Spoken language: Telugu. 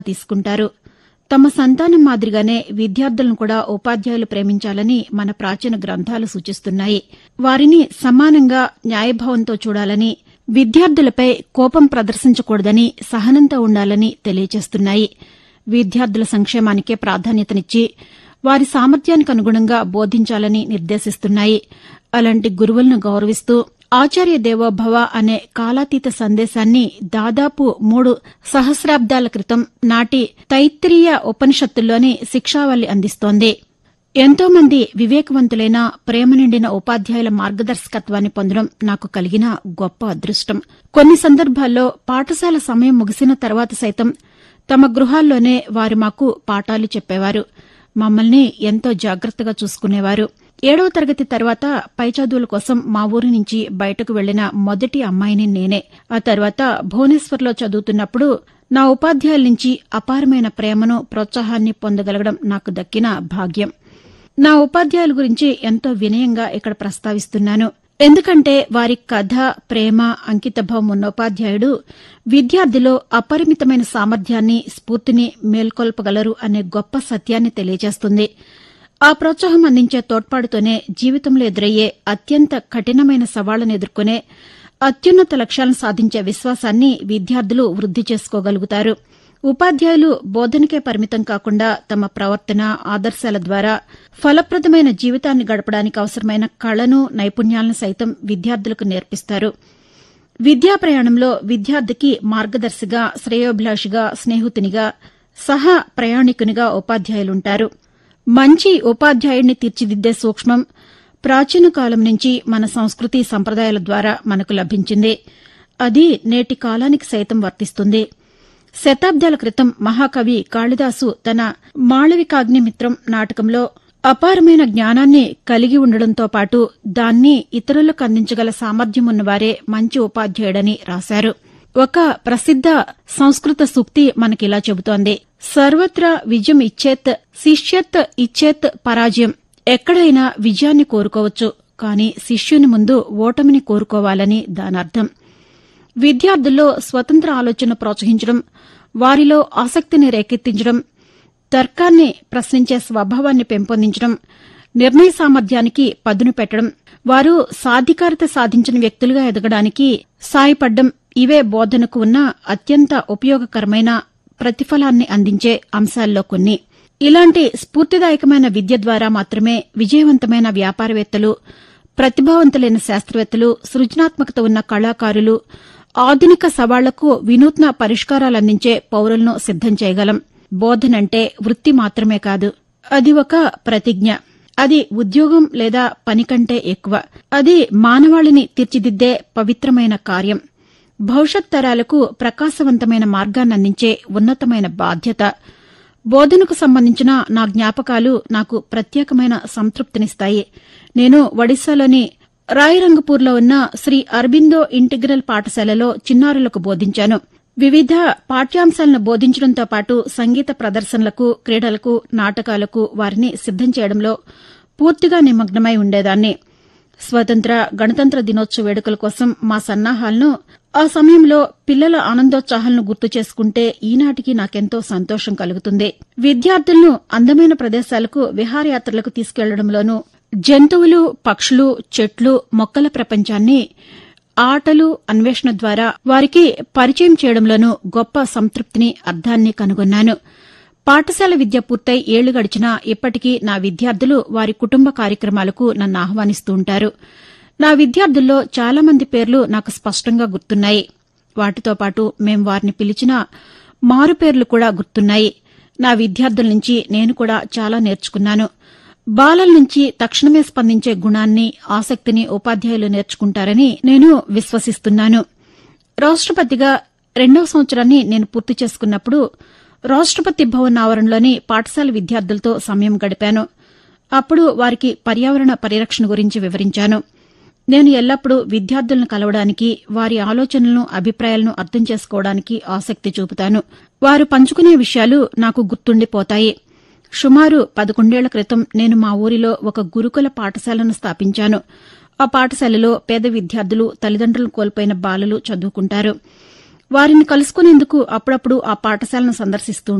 తీసుకుంటారు. తమ సంతానం మాదిరిగానే విద్యార్థులను కూడా ఉపాధ్యాయులు ప్రేమించాలని మన ప్రాచీన గ్రంథాలు సూచిస్తున్నాయి. వారిని సమానంగా న్యాయభావంతో చూడాలని, విద్యార్థులపై కోపం ప్రదర్శించకూడదని, సహనంతో ఉండాలని తెలియచేస్తున్నాయి. విద్యార్థుల సంక్షేమానికే ప్రాధాన్యతనిచ్చి వారి సామర్థ్యానికి అనుగుణంగా బోధించాలని నిర్దేశిస్తున్నాయి. అలాంటి గురువులను గౌరవిస్తూ ఆచార్య దేవోభవ అనే కాలాతీత సందేశాన్ని దాదాపు 3 సహస్రాబ్దాల క్రితం నాటి తైత్తిరీయ ఉపనిషత్తుల్లోని శిక్షావళి అందిస్తోంది. ఎంతో మంది వివేకవంతులైన, ప్రేమ నిండిన ఉపాధ్యాయుల మార్గదర్శకత్వాన్ని పొందడం నాకు కలిగిన గొప్ప అదృష్టం. కొన్ని సందర్భాల్లో పాఠశాల సమయం ముగిసిన తర్వాత సైతం తమ గృహాల్లోనే వారు మాకు పాఠాలు చెప్పేవారు. మమ్మల్ని ఎంతో జాగ్రత్తగా చూసుకునేవారు. 7వ తరగతి తర్వాత పై చదువుల కోసం మా ఊరి నుంచి బయటకు వెళ్లిన మొదటి అమ్మాయిని నేనే. ఆ తర్వాత భువనేశ్వర్లో చదువుతున్నప్పుడు నా ఉపాధ్యాయుల నుంచి అపారమైన ప్రేమను, ప్రోత్సాహాన్ని పొందగలగడం నాకు దక్కిన భాగ్యం. నా ఉపాధ్యాయుల గురించి ఎంతో వినయంగా ఇక్కడ ప్రస్తావిస్తున్నాను. ఎందుకంటే వారి కథ, ప్రేమ, అంకితభావం ఉన్న ఉపాధ్యాయుడు విద్యార్థిలో అపరిమితమైన సామర్థ్యాన్ని, స్ఫూర్తిని మేల్కొల్పగలరు అనే గొప్ప సత్యాన్ని తెలియజేస్తుంది. ఆ ప్రోత్సాహం అందించే తోడ్పాటుతోనే జీవితంలో ఎదురయ్యే అత్యంత కఠినమైన సవాళ్లను ఎదుర్కొనే అత్యున్నత లక్ష్యాలను సాధించే విశ్వాసాన్ని విద్యార్థులు వృద్ది చేసుకోగలుగుతారు. ఉపాధ్యాయులు బోధనకే పరిమితం కాకుండా తమ ప్రవర్తన, ఆదర్శాల ద్వారా ఫలప్రదమైన జీవితాన్ని గడపడానికి అవసరమైన కళను, నైపుణ్యాలను సైతం విద్యార్థులకు నేర్పిస్తారు. విద్యా ప్రయాణంలో విద్యార్థికి మార్గదర్శిగా, శ్రేయోభిలాషిగా, స్నేహితునిగా, సహ ప్రయాణికునిగా ఉపాధ్యాయులుంటారు. మంచి ఉపాధ్యాయుడిని తీర్చిదిద్దే సూక్ష్మం ప్రాచీన కాలం నుంచి మన సంస్కృతి, సంప్రదాయాల ద్వారా మనకు లభించింది. అది నేటి కాలానికి సైతం వర్తిస్తుంది. శతాబ్దాల క్రితం మహాకవి కాళిదాసు తన మాళవికాగ్నిమిత్రం నాటకంలో అపారమైన జ్ఞానాన్ని కలిగి ఉండడంతో పాటు దాన్ని ఇతరులకు అందించగల సామర్థ్యం ఉన్నవారే మంచి ఉపాధ్యాయుడని రాశారు. ఒక ప్రసిద్ధ సంస్కృత సూక్తి మనకిలా చెబుతోంది: సర్వత్రా విజయం ఇచ్చేత్, శిష్యత్ ఇచ్చేత్ పరాజయం. ఎక్కడైనా విజయాన్ని కోరుకోవచ్చు, కానీ శిష్యుని ముందు ఓటమిని కోరుకోవాలని దానర్థం. విద్యార్థుల్లో స్వతంత్ర ఆలోచన ప్రోత్సహించడం, వారిలో ఆసక్తిని రేకెత్తించడం, తర్కాన్ని ప్రశ్నించే స్వభావాన్ని పెంపొందించడం, నిర్ణయ సామర్థ్యానికి పదును పెట్టడం, వారు సాధికారత సాధించిన వ్యక్తులుగా ఎదగడానికి సాయపడ్డం, ఇవే బోధనకు ఉన్న అత్యంత ఉపయోగకరమైన, ప్రతిఫలాన్ని అందించే అంశాల్లో కొన్ని. ఇలాంటి స్ఫూర్తిదాయకమైన విద్య ద్వారా మాత్రమే విజయవంతమైన వ్యాపారవేత్తలు, ప్రతిభావంతులైన శాస్త్రవేత్తలు, సృజనాత్మకత ఉన్న కళాకారులు, ఆధునిక సవాళ్లకు వినూత్న పరిష్కారాలందించే పౌరులను సిద్దం చేయగలం. బోధనంటే వృత్తి మాత్రమే కాదు, అది ఒక ప్రతిజ్ఞ. అది ఉద్యోగం లేదా పని కంటే ఎక్కువ. అది మానవాళిని తీర్చిదిద్దే పవిత్రమైన కార్యం. భవిష్యత్ తరాలకు ప్రకాశవంతమైన మార్గాన్నందించే ఉన్నతమైన బాధ్యత. బోధనకు సంబంధించిన నా జ్ఞాపకాలు నాకు ప్రత్యేకమైన సంతృప్తినిస్తాయి. నేను ఒడిశాలోని రాయరంగపూర్లో ఉన్న శ్రీ అరబిందో ఇంటిగ్రల్ పాఠశాలలో చిన్నారులకు బోధించాను. వివిధ పాఠ్యాంశాలను బోధించడంతో పాటు సంగీత ప్రదర్శనలకు, క్రీడలకు, నాటకాలకు వారిని సిద్దం చేయడంలో పూర్తిగా నిమగ్నమై ఉండేదాన్ని. స్వతంత్ర, గణతంత్ర దినోత్సవ వేడుకల కోసం మా సన్నాహాలను, ఆ సమయంలో పిల్లల ఆనందోత్సాహాలను గుర్తు చేసుకుంటే ఈనాటికి నాకెంతో సంతోషం కలుగుతుంది. విద్యార్థులను అందమైన ప్రదేశాలకు, విహారయాత్రలకు తీసుకెళ్లడంలోనూ, జంతువులు, పక్షులు, చెట్లు, మొక్కల ప్రపంచాన్ని ఆటలు, అన్వేషణ ద్వారా వారికి పరిచయం చేయడంలోనూ గొప్ప సంతృప్తిని, అర్థాన్ని కనుగొన్నాను. పాఠశాల విద్య పూర్తయి 7 గడిచినా ఇప్పటికీ నా విద్యార్థులు వారి కుటుంబ కార్యక్రమాలకు నన్ను ఆహ్వానిస్తూ ఉంటారు. నా విద్యార్థుల్లో చాలా మంది పేర్లు నాకు స్పష్టంగా గుర్తున్నాయి. వాటితో పాటు మేం వారిని పిలిచిన మారు పేర్లు కూడా గుర్తున్నాయి. నా విద్యార్థుల నుంచి నేను కూడా చాలా నేర్చుకున్నాను. బాలల నుంచి తక్షణమే స్పందించే గుణాన్ని, ఆసక్తిని ఉపాధ్యాయులు నేర్చుకుంటారని నేను విశ్వసిస్తున్నాను. రాష్ట్రపతిగా 2వ సంవత్సరాన్ని నేను పూర్తి చేసుకున్నప్పుడు రాష్ట్రపతి భవన్ ఆవరణలోని పాఠశాల విద్యార్థులతో సమయం గడిపాను. అప్పుడు వారికి పర్యావరణ పరిరక్షణ గురించి వివరించాను. నేను ఎల్లప్పుడూ విద్యార్థులను కలవడానికి, వారి ఆలోచనలను, అభిప్రాయాలను అర్థం చేసుకోవడానికి ఆసక్తి చూపుతాను. వారు పంచుకునే విషయాలు నాకు గుర్తుండిపోతాయి. సుమారు 11 ఏళ్ల క్రితం నేను మా ఊరిలో ఒక గురుకుల పాఠశాలను స్థాపించాను. ఆ పాఠశాలలో పేద విద్యార్థులు, తల్లిదండ్రులను కోల్పోయిన బాలలు చదువుకుంటారు. వారిని కలుసుకునేందుకు అప్పుడప్పుడు ఆ పాఠశాలను సందర్శిస్తూ